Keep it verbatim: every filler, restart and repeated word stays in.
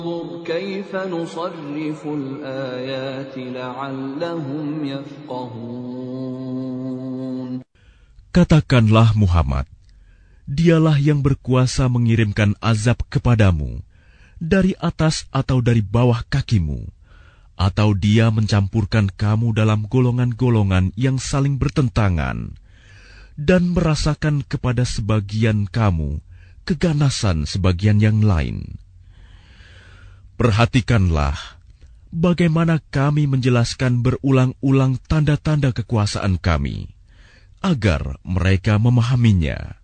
كيف نصرف الآيات لعلهم يفقهون. Katakanlah Muhammad, Dialah yang berkuasa mengirimkan azab kepadamu dari atas atau dari bawah kakimu, atau Dia mencampurkan kamu dalam golongan-golongan yang saling bertentangan dan merasakan kepada sebagian kamu keganasan sebagian yang lain. Perhatikanlah bagaimana kami menjelaskan berulang-ulang tanda-tanda kekuasaan kami, agar mereka memahaminya.